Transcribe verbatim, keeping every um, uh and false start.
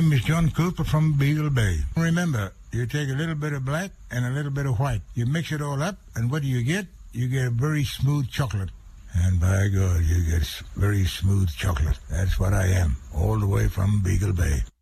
name is John Cooper from Beagle Bay. Remember, you take a little bit of black and a little bit of white. You mix it all up, and what do you get? You get a very smooth chocolate. And by God, you get very smooth chocolate. That's what I am, all the way from Beagle Bay.